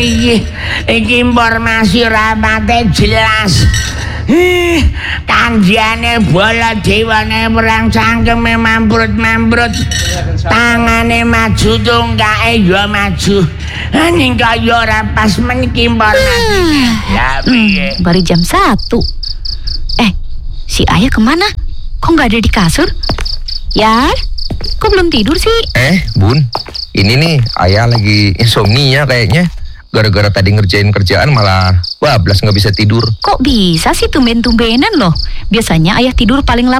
iki informasi rapate jelas. Kanjane bola dewane perang cangkeme mamprut-mamprut. Tangane maju tungkae ya maju. Ning kaya ora pas meniki informasi. Ya piye? Baru jam 1. Si Ayah kemana? Kok nggak ada di kasur? Yar, kok belum tidur sih? Bun, ini nih Ayah lagi insomnia kayaknya. Gara-gara tadi ngerjain kerjaan malah bablas nggak bisa tidur. Kok bisa sih tumben-tumbenan loh? Biasanya Ayah tidur paling lama